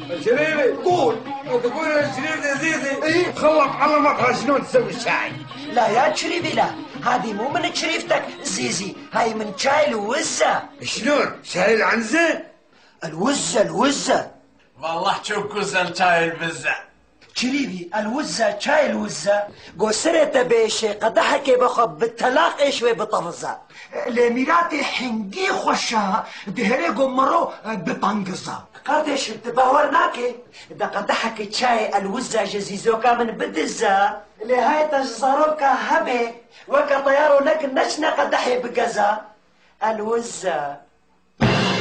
شريفي قول. تقول يا شريف يا زيزي ايه؟ خلط على مطعم شلون تسوي الشاي. لا يا شريفي لا، هذه مو من شريفتك زيزي، هاي من شاي الوزة. شلون؟ شاي العنزة؟ الوزة والله تشوكوزن شاي البزة. شريفي الوزة شاي الوزة قصرت بيش قدحك بخب بالتلاق شوي بطفزة لميراتي حنقي خوشها دهري قمرو بطنقزة قدش بتباورناكي دا قدحك شاي الوزة جزيزوكا من بدزة لهاي تجزروكا هبي وكا طيارو لك نشنا قدحي بقزة الوزة